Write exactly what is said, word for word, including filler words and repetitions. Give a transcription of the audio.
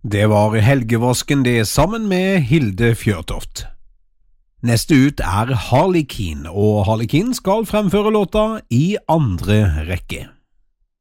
Det var Helgevasken det sammen med Hilde Fjørtoft. Neste ut er Harlekin, og Harlekin skal fremføre låta I andre rekke.